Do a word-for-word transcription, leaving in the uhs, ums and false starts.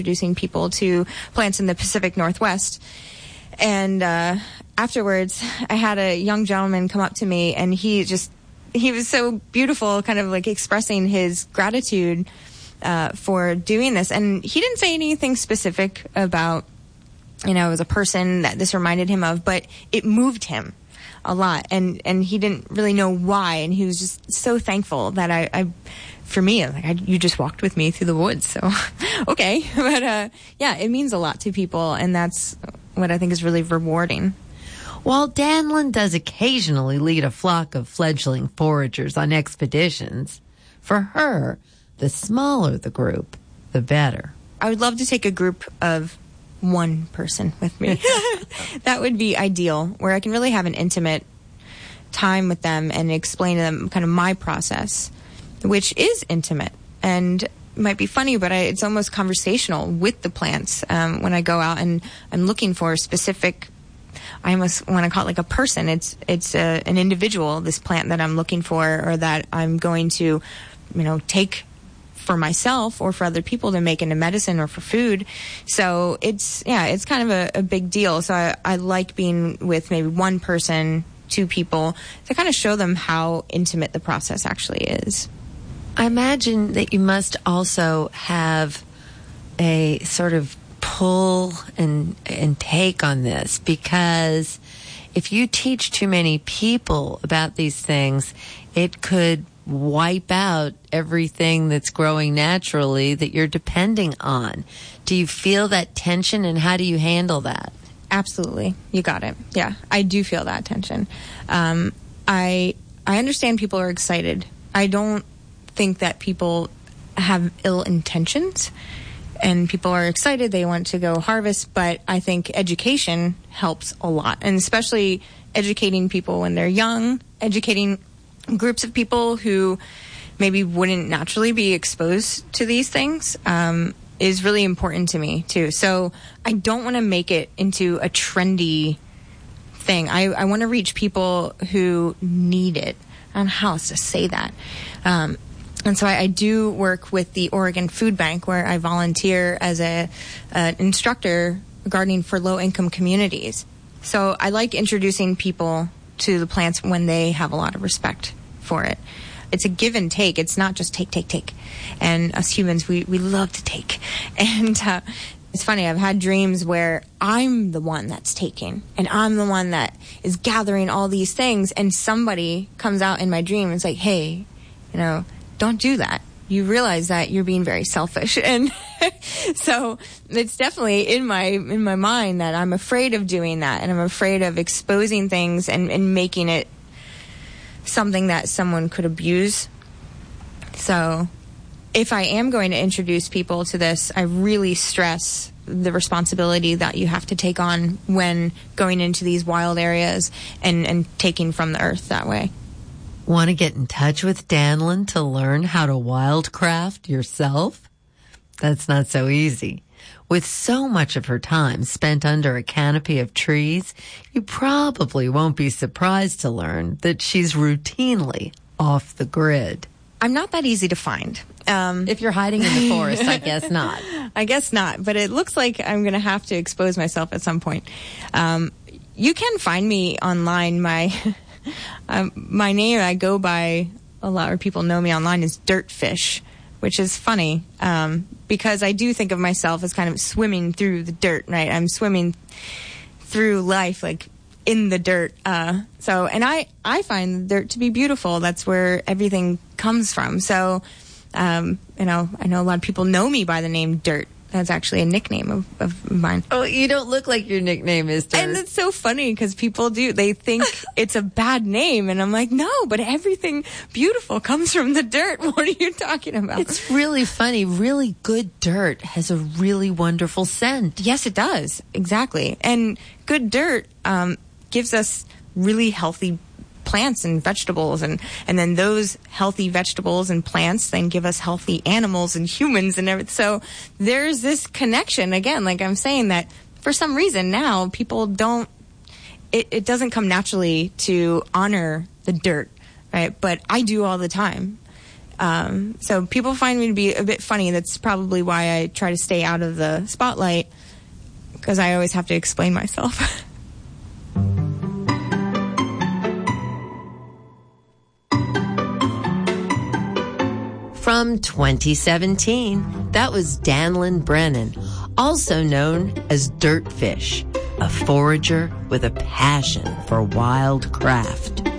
introducing people to plants in the Pacific Northwest. And uh, afterwards, I had a young gentleman come up to me, and he just, he was so beautiful, kind of like expressing his gratitude uh, for doing this. And he didn't say anything specific about, you know, as a person that this reminded him of, but it moved him a lot. And, and he didn't really know why. And he was just so thankful that I, I for me, like, I, you just walked with me through the woods. So, okay. But, uh, yeah, it means a lot to people. And that's what I think is really rewarding. While Danlin does occasionally lead a flock of fledgling foragers on expeditions, for her, the smaller the group, the better. I would love to take a group of one person with me. That would be ideal, where I can really have an intimate time with them and explain to them kind of my process, which is intimate and might be funny, but I, it's almost conversational with the plants. Um, when I go out and I'm looking for a specific, I almost want to call it like a person. It's it's a, an individual, this plant that I'm looking for, or that I'm going to, you know, take for myself or for other people to make into medicine or for food. So it's, yeah, it's kind of a, a big deal. So I, I like being with maybe one person, two people, to kind of show them how intimate the process actually is. I imagine that you must also have a sort of pull and and take on this, because if you teach too many people about these things, it could wipe out everything that's growing naturally that you're depending on. Do you feel that tension, and how do you handle that? Absolutely. You got it. Yeah, I do feel that tension. Um, I I understand people are excited. I don't think that people have ill intentions, and people are excited. They want to go harvest, but I think education helps a lot, and especially educating people when they're young, educating groups of people who maybe wouldn't naturally be exposed to these things um, is really important to me too. So I don't want to make it into a trendy thing. I, I want to reach people who need it. I don't know how else to say that. Um, and so I, I do work with the Oregon Food Bank, where I volunteer as a an instructor gardening for low-income communities. So I like introducing people to the plants when they have a lot of respect for it. It's a give and take. It's not just take, take, take. And us humans, we, we love to take. And uh, it's funny, I've had dreams where I'm the one that's taking, and I'm the one that is gathering all these things, and somebody comes out in my dream and is like, hey, you know, don't do that. You realize that you're being very selfish. And so it's definitely in my in my mind that I'm afraid of doing that, and I'm afraid of exposing things and, and making it something that someone could abuse. So if I am going to introduce people to this, I really stress the responsibility that you have to take on when going into these wild areas and, and taking from the earth that way. Want to get in touch with Danlin to learn how to wildcraft yourself? That's not so easy. With so much of her time spent under a canopy of trees, you probably won't be surprised to learn that she's routinely off the grid. I'm not that easy to find. Um, if you're hiding in the forest, I guess not. I guess not, but it looks like I'm going to have to expose myself at some point. Um, you can find me online. My um, my name I go by a lot, or people know me online, is Dirtfish, which is funny um, because I do think of myself as kind of swimming through the dirt, right? I'm swimming through life like in the dirt. Uh, so, and I, I find the dirt to be beautiful. That's where everything comes from. So, um, you know, I know a lot of people know me by the name Dirt. That's actually a nickname of, of mine. Oh, you don't look like your nickname is Dirt. And it's so funny because people do. They think it's a bad name. And I'm like, no, but everything beautiful comes from the dirt. What are you talking about? It's really funny. Really good dirt has a really wonderful scent. Yes, it does. Exactly. And good dirt um, gives us really healthy plants and vegetables, and and then those healthy vegetables and plants then give us healthy animals and humans and everything. So there's this connection again, like I'm saying, that for some reason now people don't, it, it doesn't come naturally to honor the dirt, right? But I do all the time. Um, so people find me to be a bit funny. That's probably why I try to stay out of the spotlight, because I always have to explain myself. From twenty seventeen, that was Danlin Brennan, also known as Dirtfish, a forager with a passion for wild craft.